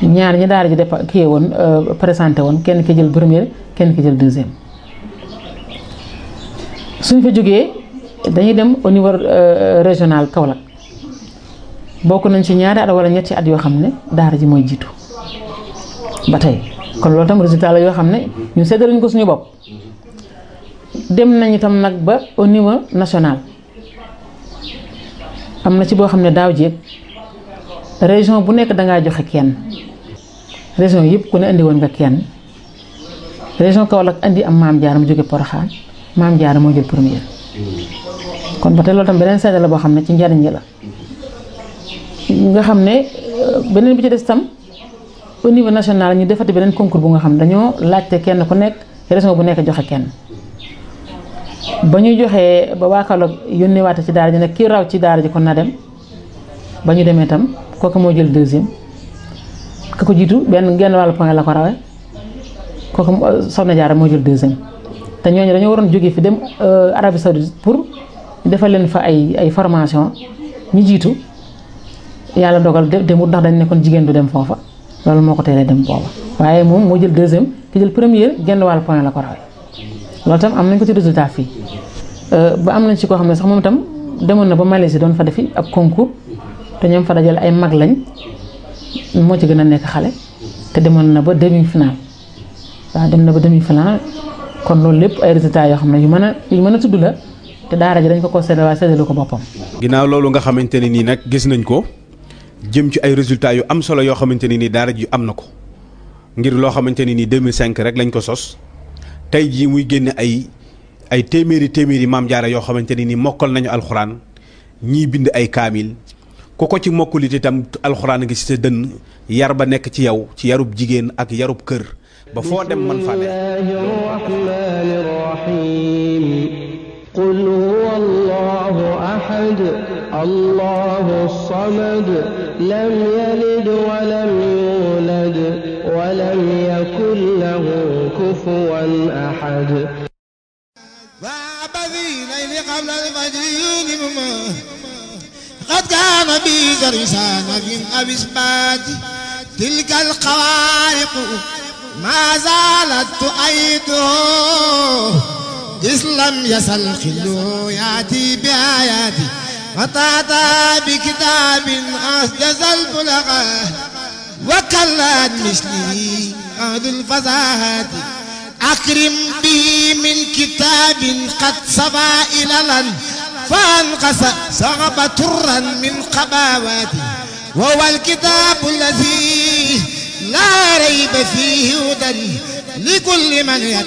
ñaar ñi daara ji kii woon présenté woon kenn ki jël première kenn ki jël deuxième. suñ fa jógee dañuy dem au niveau régional Kaolack bokk nañ ci ñaari at wala ñetti at yoo xam ne daara ji mooy jiitu ba tey kon loolu tam résultat la yoo xam ne ñu séddale ñu ko suñu bopp. dem nañ itam nag ba au niveau national am na ci boo xam ne daaw jéeg région bu nekk dangaa joxe kenn région yëpp ku ne indi woon nga kenn région Kaolack indi am Maam Jaara mu jóge Porokhane Maam Jaara moo jël première kon ba tey loolu tam beneen seede la boo xam ne ci njariñ la nga xam ne beneen bi ci des tam au niveau national ñu defati beneen concours bu nga xam ne dañoo laajte kenn ku nekk région bu nekk joxe kenn ba ñu joxee ba waa Kaolack yónnee waate ci daara ji nag kii raw ci daara ji kon na dem ba ñu demee tam kooku moo jël deuxième ka ko jiitu genn wàllu point la ko rawee kooku Soxna Jaara moo jël deuxième te ñooñu dañoo waroon jógee fi dem Arabie Saoudite pour defal leen fa ay formation ñu jiitu yàlla dogal demut ndax dañ ne kon jigéen du dem foofa loolu moo ko teelee dem booba waaye moom moo jël deuxième ki jël première genn wàllu point la ko rawee loolu tam am nañ ko ci résultat fii ba am nañ ci koo xam ne sax moom itam demoon na ba Malaisie doon fa defi ab concours te ñoom fa dajale ay mag lañ moo ci gën a nekk xale te demoon na ba demi final waaw dem na ba demi final kon loolu lépp ay résultats yoo xam ne yu mën a tudd la te daara ji dañ ko séddale waaye séddalu ko boppam. ginnaaw loolu nga xamante ne nii nag gis nañ ko jëm ci ay résultats yu am solo yoo xamante ne nii daara ji am na ko ngir loo xamante ne nii 2005 rek lañ ko sos. tey jii muy génne ay téeméeri Maam Jaara yoo xamante ne ni mokkal nañu alxuraan ñii bind ay kaamil ku ko ci mokkulit itam alxuraan ngi ci sa dënn yar ba nekk ci yow ci yarub jigéen ak yarub kër ba foo dem man fa ne. Bismillahir rahim qul huwa allahu ahad allahu samad lam yalid wa lam yulad wa lam yakul lahu kufuwan ahad. قبل الفجر قد كان بي درسان من أبسبات تلك الخوارق ما زالت تؤيده إذ لم يزل خلو يأتي بآياتي وتأتى بكتاب أسجز البلغة وكلت مثلي أهل الفزاهات أكرم بي من كتاب قد صفى إللا فانقص صغب ترا من قباواتي وهو الكتاب الذي لا ريب فيه هدى لكل من